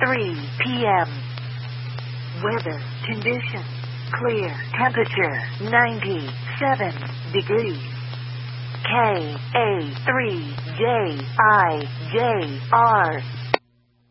p.m. Weather conditions. Clear. Temperature 97 degrees. KA3JIJR